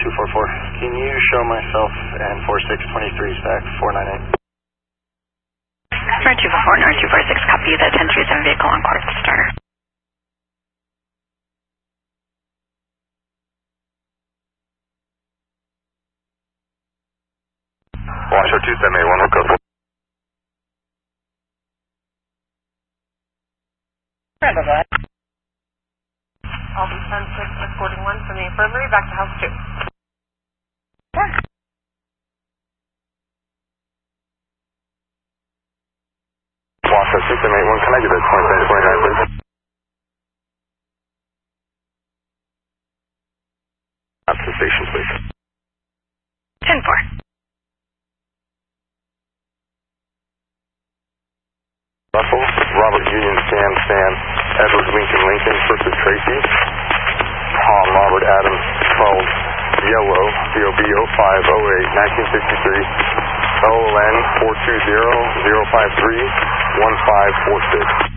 244. Can you show myself and 4623 stack 498? North 244, North 246, copy the 1037 vehicle on course starter. Washoe 2781, look up. I'll be 10-6 escorting 1 from the infirmary back to house 2. Washoe 2781, can I get a 2729, please? Up to the station, please. 10-4. Russell, Robert Union, Stan, Edward Lincoln, versus Tracy. Tom, Robert Adams, 12, Yellow, DOB 0508, 1963, LN 420-053-1546.